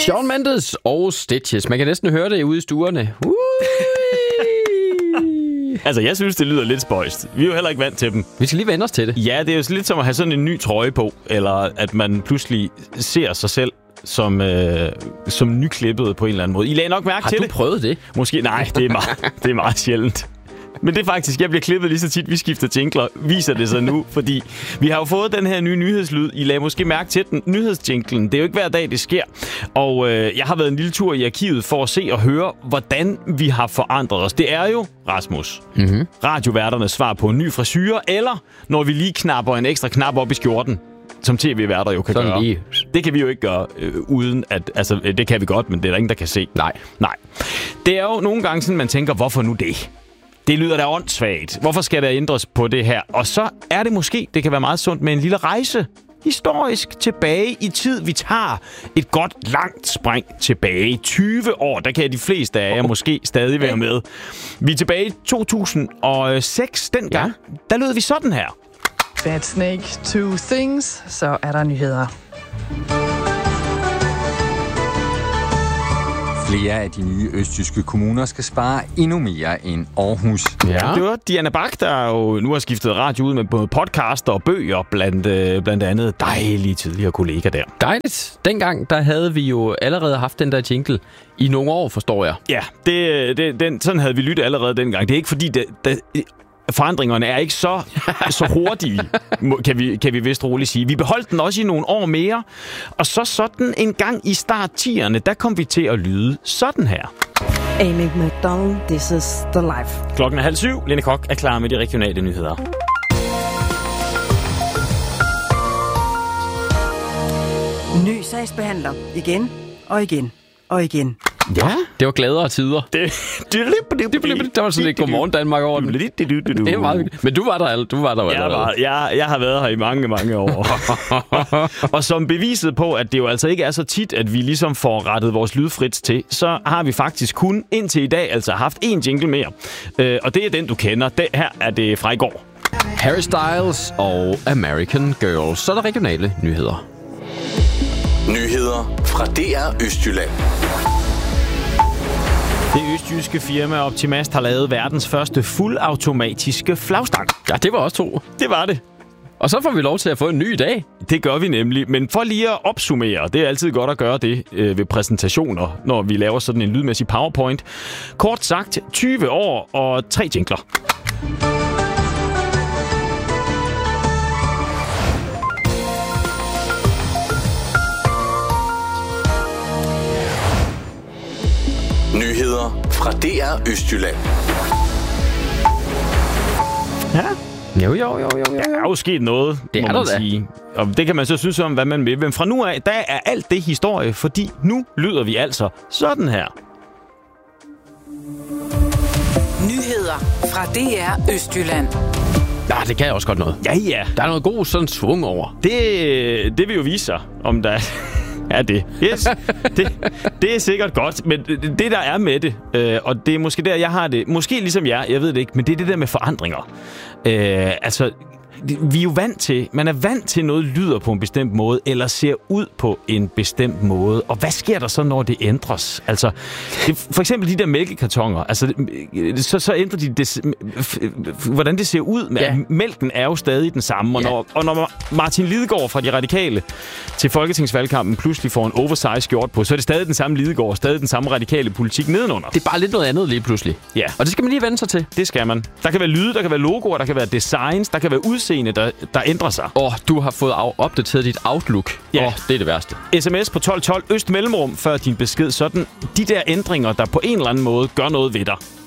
Shawn Mendes og Stitches. Man kan næsten høre det ude i stuerne. Altså, jeg synes, det lyder lidt spøjst. Vi er jo heller ikke vant til dem. Vi skal lige vende os til det. Ja, det er jo lidt som at have sådan en ny trøje på, eller at man pludselig ser sig selv som nyklippet på en eller anden måde. I lagde nok mærke til det. Har du prøvet det? Måske, nej, det er meget sjældent. Men det er faktisk, jeg bliver klippet lige så tit, vi skifter jingler, viser det sig nu, fordi vi har jo fået den her nye nyhedslyd. I lagde måske mærke til den, nyhedsjinglen. Det er jo ikke hver dag, det sker. Og jeg har været en lille tur i arkivet for at se og høre, hvordan vi har forandret os. Det er jo, Rasmus, radioværternes svar på en ny frisyre, eller når vi lige knapper en ekstra knap op i skjorten, som tv-værter jo kan gøre. Lige. Det kan vi jo ikke gøre uden at... Altså, det kan vi godt, men det er der ingen, der kan se. Nej. Det er jo nogle gange sådan, man tænker, hvorfor nu det? Det lyder da åndssvagt. Hvorfor skal der ændres på det her? Og så er det måske, det kan være meget sundt med en lille rejse historisk tilbage i tid. Vi tager et godt langt spring tilbage. 20 år, der kan de fleste af jer måske stadig være med. Vi er tilbage i 2006. Dengang, der lød vi sådan her. Bad Snake, Two Things, så er der nyheder. Flere af de nye østjyske kommuner skal spare endnu mere end Aarhus. Ja. Det var Diana Bach, der jo nu har skiftet radio ud med både podcaster og bøger, blandt andet dejlige tidligere kolleger der. Dejligt. Dengang, der havde vi jo allerede haft den der jingle i nogle år, forstår jeg. Ja, sådan havde vi lyttet allerede dengang. Det er ikke fordi, forandringerne er ikke så hurtige, kan vi vist roligt sige. Vi beholdt den også i nogle år mere, og så sådan en gang i start 10'erne, der kom vi til at lyde sådan her. Amy McDonald, this is the life. Klokken er 6:30. Lene Kok er klar med de regionale nyheder. Ny sagsbehandler. Igen og igen og igen. Ja, det var gladere tider. Det Der var sådan lidt Godmorgen Danmark over den. Det er meget hyggeligt. Men du var der allerede. Jeg har været her i mange, mange år. Og som beviset på, at det jo altså ikke er så tit, at vi ligesom får rettet vores lydfrits til, så har vi faktisk kun indtil i dag altså haft én jingle mere. Og det er den, du kender. Her er det fra i går. Harry Styles og American Girl. Så er der regionale nyheder. Nyheder fra DR Østjylland. Det østjyske firma Optimast har lavet verdens første fuldautomatiske flagstang. Ja, det var også 2. Det var det. Og så får vi lov til at få en ny i dag. Det gør vi nemlig. Men for lige at opsummere, det er altid godt at gøre det ved præsentationer, når vi laver sådan en lydmæssig PowerPoint. Kort sagt, 20 år og 3 jingler. Nyheder fra DR Østjylland. Ja. Jo. Der er jo sket noget, det må man sige. Og det kan man så synes om, hvad man vil. Men fra nu af, der er alt det historie, fordi nu lyder vi altså sådan her. Nyheder fra DR Østjylland. Ja, det kan jeg også godt noget. Ja. Der er noget god sådan svung over. Det vil jo vise sig, om der er det. Yes. Det er sikkert godt, men det der er med det, og det er måske der, jeg har det, måske ligesom jeg ved det ikke, men det er det der med forandringer. Altså, vi er jo man er vant til, noget lyder på en bestemt måde, eller ser ud på en bestemt måde. Og hvad sker der så, når det ændres? Altså, for eksempel de der mælkekartoner, altså, så ændrer de det, hvordan det ser ud. Ja. Mælken er jo stadig den samme. Og når Martin Lidegaard fra De Radikale til folketingsvalgkampen pludselig får en oversize skjort på, så er det stadig den samme Lidegaard, stadig den samme radikale politik nedenunder. Det er bare lidt noget andet lige pludselig. Ja. Og det skal man lige vende sig til. Det skal man. Der kan være lyde, der kan være logoer, der kan være designs, der kan være udseende, der ændrer sig. Du har fået opdateret dit Outlook. Ja. Det er det værste. SMS på 1212 øst mellemrum før din besked. Sådan de der ændringer, der på en eller anden måde gør noget ved dig.